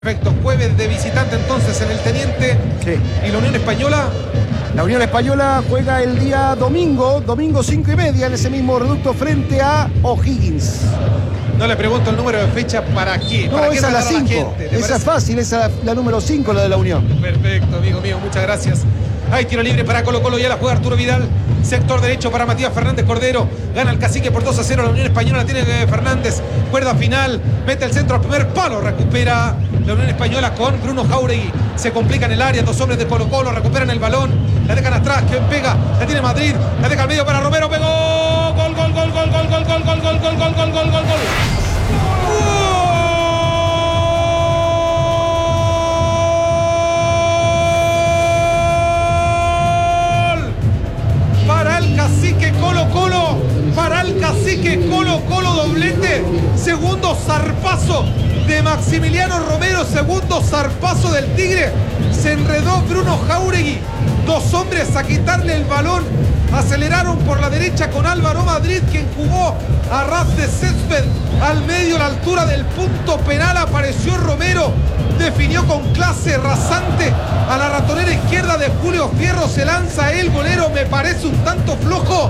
Perfecto, jueves de visitante entonces en el Teniente. Sí. ¿Y la Unión Española? La Unión Española juega el día domingo 5:30 en ese mismo reducto frente a O'Higgins. No le pregunto el número de fecha, ¿para qué? No, ¿Para qué esa es la tratar a 5. gente? ¿Te Esa es parece? fácil, esa es la número 5, la de la Unión. Perfecto, amigo mío, muchas gracias. Hay tiro libre para Colo Colo, ya la juega Arturo Vidal. Sector derecho para Matías Fernández Cordero. Gana el Cacique por 2-0. La Unión Española la tiene Fernández. Cuerda final. Mete el centro al primer palo. Recupera la Unión Española con Bruno Jauregui. Se complica en el área. Dos hombres de Colo Colo. Recuperan el balón. La dejan atrás. ¿Quién pega? La tiene Madrid. La deja al medio para Romero. Pegó. Gol, gol, gol, gol, gol, gol, gol, gol, gol, gol, gol, gol, gol, gol, gol. Cacique Colo Colo, para el Cacique Colo Colo, doblete, segundo zarpazo de Maximiliano Romero, segundo zarpazo del Tigre, se enredó Bruno Jauregui, dos hombres a quitarle el balón, aceleraron por la derecha con Álvaro Madrid, quien jugó a ras de césped al medio, a la altura del punto penal, apareció Romero, definió con clase rasante a la ratonera izquierda de Julio Fierro, se lanza el golero, me parece un tanto flojo.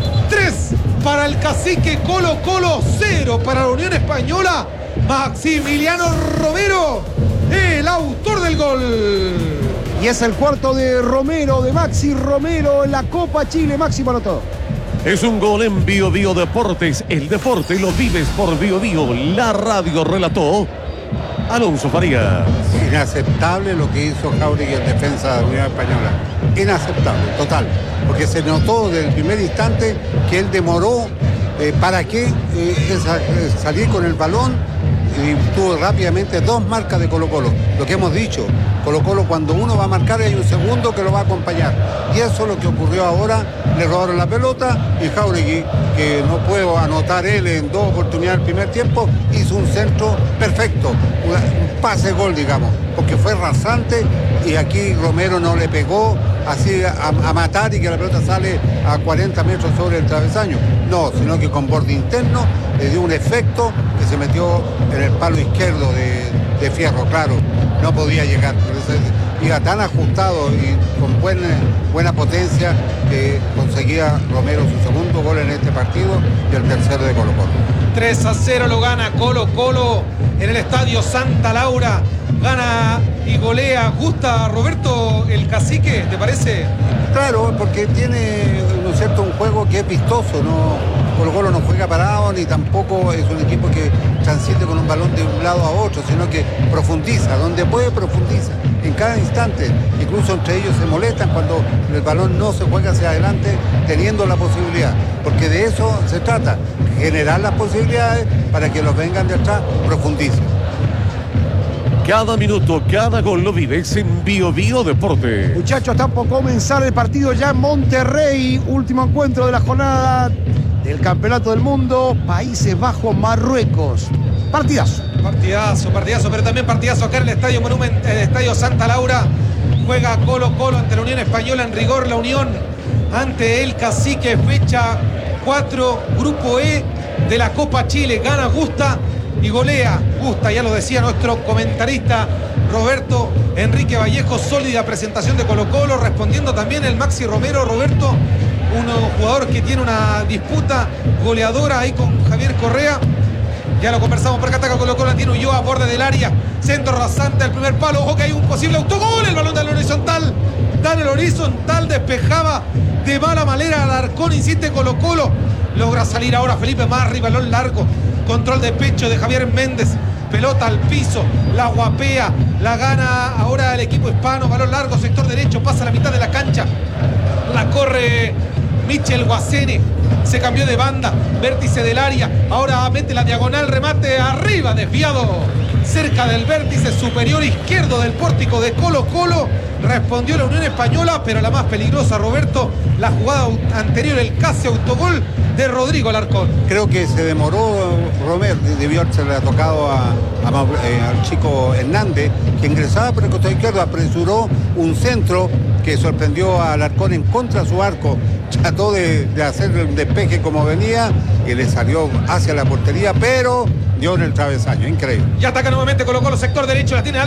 3 para el Cacique Colo Colo, 0 para la Unión Española. Maximiliano Romero, el autor del gol. Y es el cuarto de Romero, de Maxi Romero en la Copa Chile. Máximo anotó. Es un gol en Bio Bio Deportes. El deporte lo vives por Bio Bio. La radio relató Alonso Farías. Inaceptable lo que hizo Jauregui en defensa de la Unión Española. Inaceptable, total. Porque se notó desde el primer instante que él demoró para que salir con el balón y tuvo rápidamente dos marcas de Colo Colo. Lo que hemos dicho, Colo Colo cuando uno va a marcar hay un segundo que lo va a acompañar. Y eso es lo que ocurrió ahora. Le robaron la pelota y Jauregui, que no puedo anotar él en dos oportunidades el primer tiempo, hizo un centro perfecto, un pase gol, digamos, porque fue rasante y aquí Romero no le pegó así a matar y que la pelota sale a 40 metros sobre el travesaño. No, sino que con borde interno le dio un efecto que se metió en el palo izquierdo de Fierro, claro, no podía llegar. Iba tan ajustado y con buena potencia que conseguía Romero su segundo gol en este partido y el tercero de Colo Colo. 3-0 lo gana Colo Colo en el estadio Santa Laura. Gana y golea. ¿Gusta, Roberto, el Cacique, te parece? Claro, porque tiene, ¿no es cierto?, un juego que es vistoso, ¿no? Colo Colo no juega parado ni tampoco es un equipo que transite con un balón de un lado a otro, sino que profundiza, donde puede profundiza, en cada instante. Incluso entre ellos se molestan cuando el balón no se juega hacia adelante teniendo la posibilidad, porque de eso se trata, generar las posibilidades para que los vengan de atrás profundicen. Cada minuto, cada gol lo vives en Bio Bio Deportes. Muchachos, está por comenzar el partido ya en Monterrey. Último encuentro de la jornada del Campeonato del Mundo. Países Bajos, Marruecos. Partidazo. Partidazo, pero también partidazo acá en el Estadio Monument, el Estadio Santa Laura. Juega Colo Colo ante la Unión Española, en rigor la Unión ante el Cacique, fecha 4, Grupo E de la Copa Chile. Gana, gusta y golea. Gusta, ya lo decía nuestro comentarista Roberto Enrique Vallejo. Sólida presentación de Colo Colo, respondiendo también el Maxi Romero. Roberto, un jugador que tiene una disputa goleadora ahí con Javier Correa. Ya lo conversamos por acá, ataca Colo Colo, tiene Ulloa a borde del área, centro rasante al primer palo, ojo que hay un posible autogol, el balón del horizontal, dan el horizontal, despejaba de mala manera Alarcón, insiste Colo Colo, logra salir ahora Felipe Marri, balón largo, control de pecho de Javier Méndez, pelota al piso, la guapea, la gana ahora el equipo hispano, balón largo, sector derecho, pasa a la mitad de la cancha, la corre Michel Guacene, se cambió de banda, vértice del área, ahora mete la diagonal, remate arriba, desviado, cerca del vértice superior izquierdo del pórtico de Colo Colo, respondió la Unión Española, pero la más peligrosa, Roberto, la jugada anterior, el casi autogol de Rodrigo Alarcón. Creo que se demoró Romero, debió haberse le ha tocado al chico Hernández, que ingresaba por el costado izquierdo, apresuró un centro que sorprendió a Alarcón en contra de su arco, trató de hacer el despeje como venía y le salió hacia la portería, pero dio en el travesaño, increíble. Y ataca nuevamente Colo Colo, sector derecho, la tiene